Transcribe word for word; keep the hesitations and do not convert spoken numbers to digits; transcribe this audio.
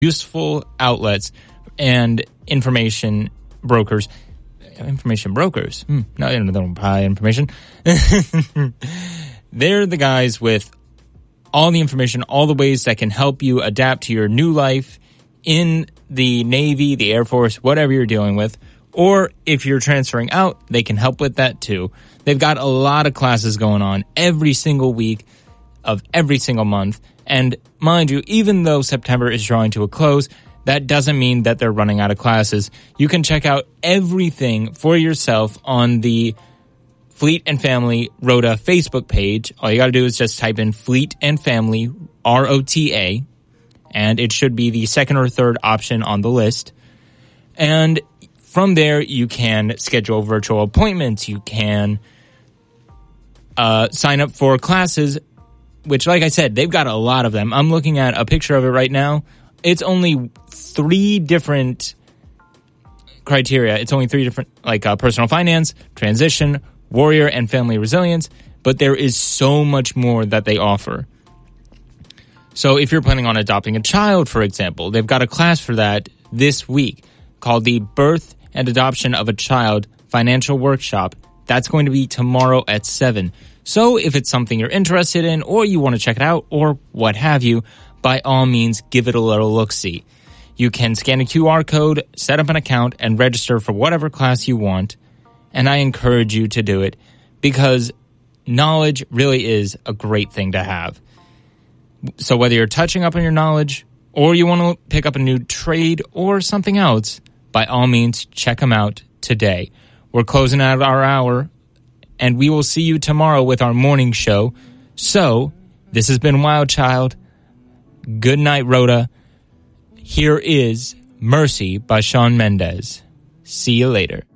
useful outlets and information brokers. Information brokers? Hmm, no, they don't buy information. They're the guys with all the information, all the ways that can help you adapt to your new life in the Navy, the Air Force, whatever you're dealing with. Or if you're transferring out, they can help with that too. They've got a lot of classes going on every single week of every single month. And mind you, even though September is drawing to a close, that doesn't mean that they're running out of classes. You can check out everything for yourself on the Fleet and Family Rota Facebook page. All you got to do is just type in Fleet and Family, R O T A, and it should be the second or third option on the list. And from there, you can schedule virtual appointments. You can uh, sign up for classes, which, like I said, they've got a lot of them. I'm looking at a picture of it right now. It's only three different criteria. It's only three different, like uh, personal finance, transition, warrior, and family resilience. But there is so much more that they offer. So if you're planning on adopting a child, for example, they've got a class for that this week called the Birth and Adoption of a Child Financial Workshop. That's going to be tomorrow at seven. So if it's something you're interested in, or you want to check it out, or what have you, by all means, give it a little look-see. You can scan a Q R code, set up an account, and register for whatever class you want. And I encourage you to do it because knowledge really is a great thing to have. So whether you're touching up on your knowledge, or you want to pick up a new trade or something else, by all means, check them out today. We're closing out our hour, and we will see you tomorrow with our morning show. So, this has been Wild Child. Good night, Rhoda. Here is Mercy by Shawn Mendes. See you later.